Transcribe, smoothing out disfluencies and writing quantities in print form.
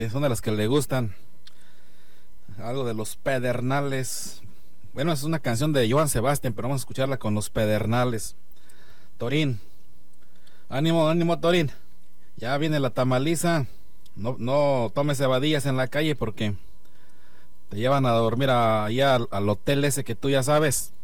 Son de las que le gustan. Algo de los Pedernales. Bueno, es una canción de Joan Sebastián, pero vamos a escucharla con los Pedernales. Torín, ánimo, ánimo, Torín. Ya viene la tamaliza. No tomes cebadillas en la calle porque te llevan a dormir allá al hotel ese que tú ya sabes.